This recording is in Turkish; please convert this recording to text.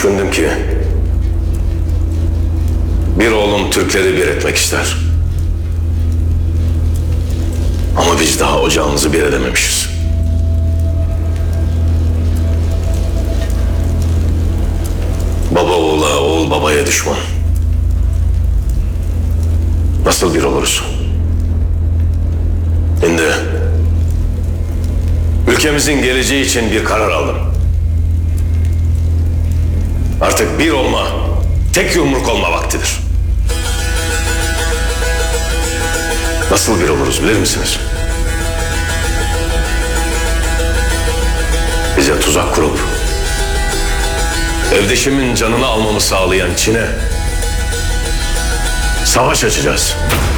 Düşündüm ki bir oğlum Türkleri bir etmek ister. Ama biz daha ocağımızı bir edememişiz. Baba oğula, oğul babaya düşman. Nasıl bir oluruz? Şimdi ülkemizin geleceği için bir karar aldım. Artık bir olma, tek yumruk olma vaktidir. Nasıl bir oluruz bilir misiniz? Bize tuzak kurup evdeşimin canını almamı sağlayan Çin'e savaş açacağız.